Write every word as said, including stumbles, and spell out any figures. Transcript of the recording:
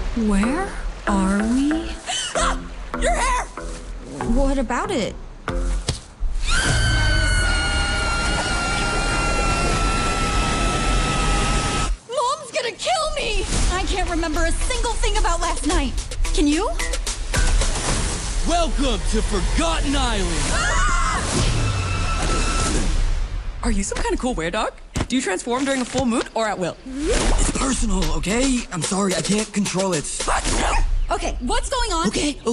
Where are we? Ah! Your hair! What about it? Mom's gonna kill me! I can't remember a single thing about last night. Can you? Welcome to Forgotten Island! Ah! Are you some kind of cool were-dog? Do you transform during a full moon or at will? It's personal, okay? I'm sorry, I can't control it. Okay, what's going on? Okay,